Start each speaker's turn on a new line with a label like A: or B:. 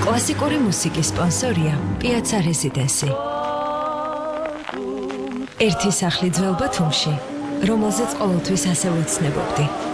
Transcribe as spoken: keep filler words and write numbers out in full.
A: კლასიკური მუსიკის სპონსორია პიაცა რეზიდენსი. ერთი სახლი ძველ ბათუმში, რომელზეც ყოველთვის ასე ვეცნებობდი.